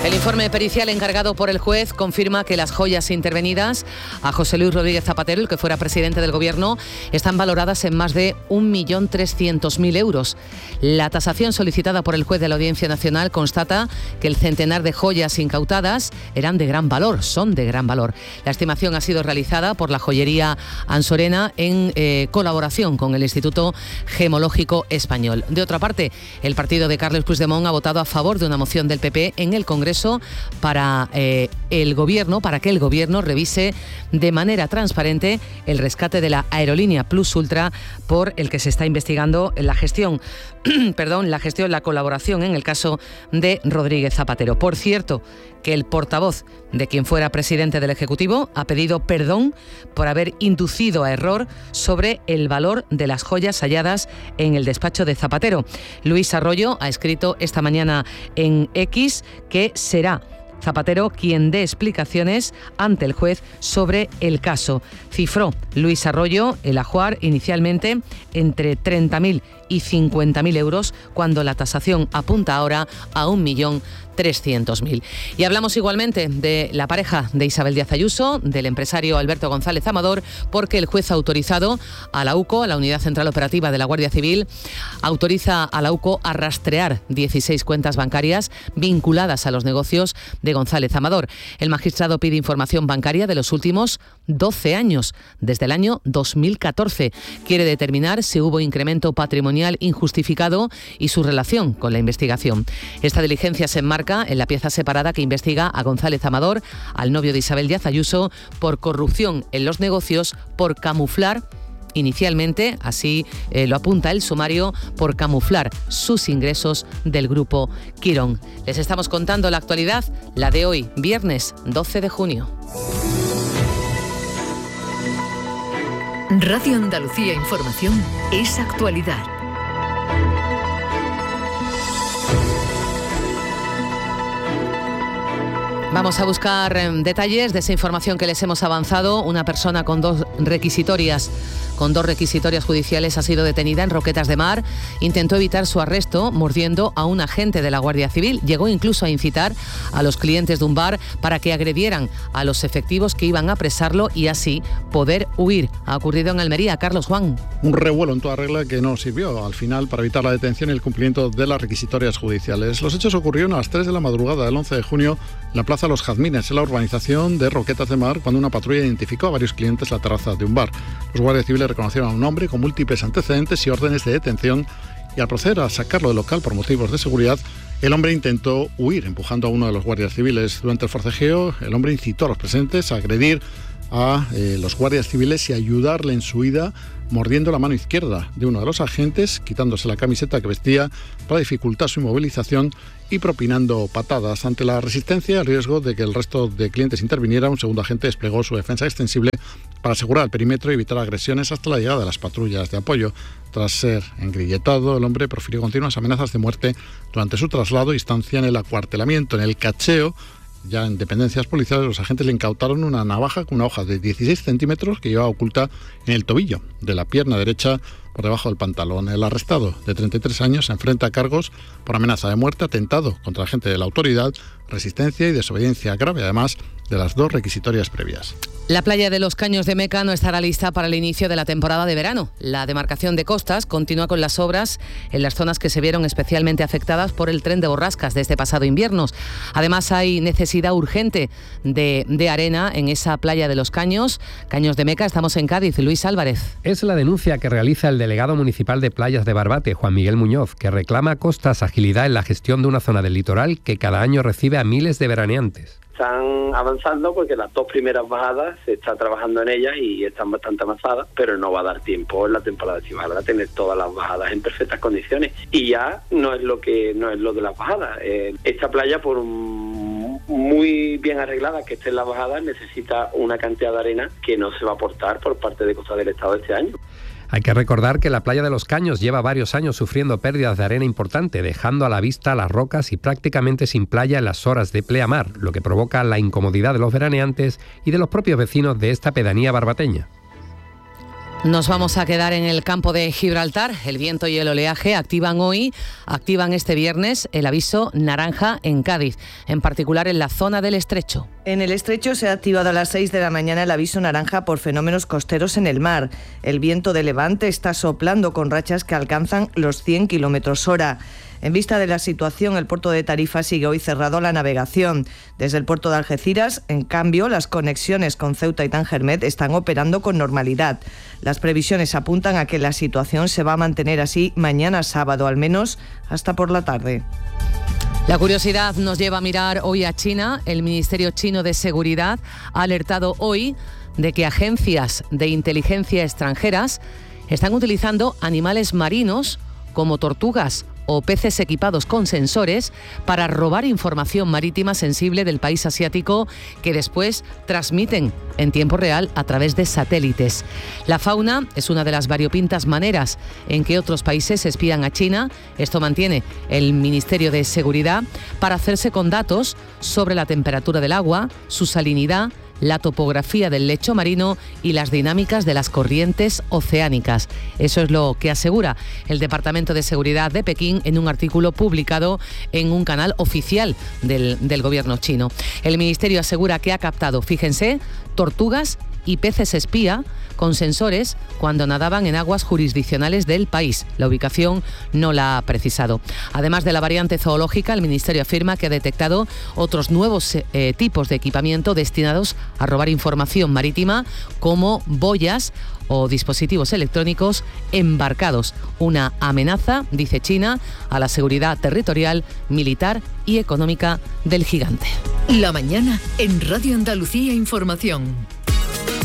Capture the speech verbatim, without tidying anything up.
El informe pericial encargado por el juez confirma que las joyas intervenidas a José Luis Rodríguez Zapatero, el que fuera presidente del Gobierno, están valoradas en más de un millón trescientos mil euros. La tasación solicitada por el juez de la Audiencia Nacional constata que el centenar de joyas incautadas eran de gran valor, son de gran valor. La estimación ha sido realizada por la joyería Ansorena en eh, colaboración con el Instituto Gemológico Español. De otra parte, el partido de Carles Puigdemont ha votado a favor de una moción del P P en el Congreso para eh, el gobierno, para que el gobierno revise de manera transparente el rescate de la aerolínea Plus Ultra por el que se está investigando la gestión, perdón, la gestión, la colaboración en el caso de Rodríguez Zapatero. Por cierto, que el portavoz de quien fuera presidente del Ejecutivo ha pedido perdón por haber inducido a error sobre el valor de las joyas halladas en el despacho de Zapatero. Luis Arroyo ha escrito esta mañana en X que será Zapatero quien dé explicaciones ante el juez sobre el caso. Cifró Luis Arroyo el ajuar inicialmente entre treinta mil y cincuenta mil euros, cuando la tasación apunta ahora a un millón trescientos mil. Y hablamos igualmente de la pareja de Isabel Díaz Ayuso, del empresario Alberto González Amador, porque el juez ha autorizado a la UCO, a la Unidad Central Operativa de la Guardia Civil, autoriza a la UCO a rastrear dieciséis cuentas bancarias vinculadas a los negocios de González Amador. El magistrado pide información bancaria de los últimos doce años, desde el año dos mil catorce. Quiere determinar si hubo incremento patrimonial injustificado y su relación con la investigación. Esta diligencia se enmarca en la pieza separada que investiga a González Amador, al novio de Isabel Díaz Ayuso, por corrupción en los negocios, por camuflar inicialmente, así eh, lo apunta el sumario, por camuflar sus ingresos del grupo Quirón. Les estamos contando la actualidad, la de hoy, viernes doce de junio. Radio Andalucía Información es actualidad. Vamos a buscar eh, detalles de esa información que les hemos avanzado. Una persona con dos requisitorias, con dos requisitorias judiciales ha sido detenida en Roquetas de Mar. Intentó evitar su arresto mordiendo a un agente de la Guardia Civil. Llegó incluso a incitar a los clientes de un bar para que agredieran a los efectivos que iban a apresarlo y así poder huir. Ha ocurrido en Almería. Carlos Juan. Un revuelo en toda regla que no sirvió al final para evitar la detención y el cumplimiento de las requisitorias judiciales. Los hechos ocurrieron a las tres de la madrugada del once de junio en la plaza Los Jazmines, en la urbanización de Roquetas de Mar, cuando una patrulla identificó a varios clientes en la terraza de un bar. Los guardias civiles reconocieron a un hombre con múltiples antecedentes y órdenes de detención, y al proceder a sacarlo del local por motivos de seguridad, el hombre intentó huir empujando a uno de los guardias civiles. Durante el forcejeo, el hombre incitó a los presentes a agredir a eh, los guardias civiles y ayudarle en su huida, mordiendo la mano izquierda de uno de los agentes, quitándose la camiseta que vestía para dificultar su inmovilización y propinando patadas. Ante la resistencia y el riesgo de que el resto de clientes interviniera, un segundo agente desplegó su defensa extensible para asegurar el perímetro y evitar agresiones hasta la llegada de las patrullas de apoyo. Tras ser engrilletado, el hombre profirió continuas amenazas de muerte durante su traslado y estancia en el acuartelamiento. En el cacheo, ya en dependencias policiales, los agentes le incautaron una navaja con una hoja de dieciséis centímetros que llevaba oculta en el tobillo de la pierna derecha por debajo del pantalón. El arrestado, de treinta y tres años, se enfrenta a cargos por amenaza de muerte, atentado contra agente de la autoridad, resistencia y desobediencia grave, además de las dos requisitorias previas. La playa de los Caños de Meca no estará lista para el inicio de la temporada de verano. La demarcación de costas continúa con las obras en las zonas que se vieron especialmente afectadas por el tren de borrascas de este pasado invierno. Además, hay necesidad urgente de, de arena en esa playa de los Caños. Caños de Meca, estamos en Cádiz. Luis Álvarez. Es la denuncia que realiza el delegado municipal de Playas de Barbate, Juan Miguel Muñoz, que reclama costas, agilidad en la gestión de una zona del litoral que cada año recibe a miles de veraneantes. Están avanzando porque las dos primeras bajadas se está trabajando en ellas y están bastante avanzadas, pero no va a dar tiempo en la temporada estival a tener todas las bajadas en perfectas condiciones. Y ya no es lo que no es lo de las bajadas. Eh, esta playa, por un, muy bien arreglada que esté en las bajadas, necesita una cantidad de arena que no se va a aportar por parte de Costas del Estado este año. Hay que recordar que la playa de los Caños lleva varios años sufriendo pérdidas de arena importante, dejando a la vista las rocas y prácticamente sin playa en las horas de pleamar, lo que provoca la incomodidad de los veraneantes y de los propios vecinos de esta pedanía barbateña. Nos vamos a quedar en el campo de Gibraltar. El viento y el oleaje activan hoy, activan este viernes el aviso naranja en Cádiz, en particular en la zona del Estrecho. En el Estrecho se ha activado a las seis de la mañana el aviso naranja por fenómenos costeros en el mar. El viento de levante está soplando con rachas que alcanzan los cien kilómetros hora. En vista de la situación, el puerto de Tarifa sigue hoy cerrado a la navegación. Desde el puerto de Algeciras, en cambio, las conexiones con Ceuta y Tangermet están operando con normalidad. Las previsiones apuntan a que la situación se va a mantener así mañana sábado, al menos hasta por la tarde. La curiosidad nos lleva a mirar hoy a China. El Ministerio Chino de Seguridad ha alertado hoy de que agencias de inteligencia extranjeras están utilizando animales marinos como tortugas o peces equipados con sensores para robar información marítima sensible del país asiático que después transmiten en tiempo real a través de satélites. La fauna es una de las variopintas maneras en que otros países espían a China. Esto mantiene el Ministerio de Seguridad para hacerse con datos sobre la temperatura del agua, su salinidad, la topografía del lecho marino y las dinámicas de las corrientes oceánicas. Eso es lo que asegura el Departamento de Seguridad de Pekín en un artículo publicado en un canal oficial del, del gobierno chino. El ministerio asegura que ha captado, fíjense, tortugas y peces espía con sensores cuando nadaban en aguas jurisdiccionales del país. La ubicación no la ha precisado. Además de la variante zoológica, el Ministerio afirma que ha detectado otros nuevos eh, tipos de equipamiento destinados a robar información marítima, como boyas o dispositivos electrónicos embarcados. Una amenaza, dice China, a la seguridad territorial, militar y económica del gigante. La mañana en Radio Andalucía Información.